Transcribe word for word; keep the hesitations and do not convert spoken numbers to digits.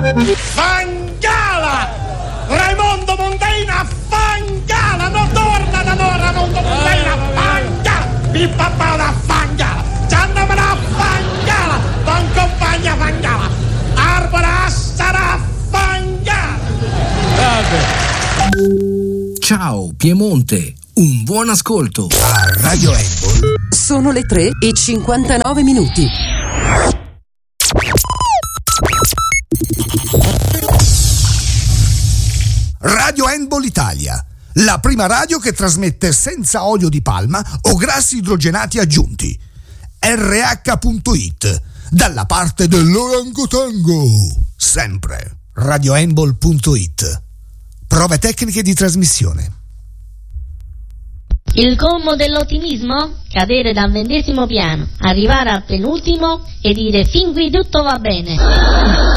Fangala! Raimondo Mondaina, Fangala! Non torna da noi, Raimondo Mondaina, Fangala! Pippa Paola, Fangala! Gianna Fangala! Don compagna Fangala! Arbora sarà Fangala! Ciao Piemonte, un buon ascolto. A Radio Handball sono le tre e cinquantanove minuti. Radio Handball Italia, la prima radio che trasmette senza olio di palma o grassi idrogenati aggiunti. erre acca punto it, dalla parte dell'orangotango, sempre. radio handball punto it. Prove tecniche di trasmissione. Il colmo dell'ottimismo? Cadere dal ventesimo piano, arrivare al penultimo e dire fin qui tutto va bene.